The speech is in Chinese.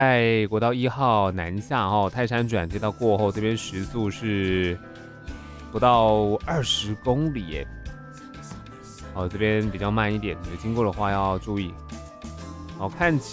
在国道1号南下泰山转接道过后，这边时速是不到20公里耶。这边比较慢一点，有经过的话要注意。看起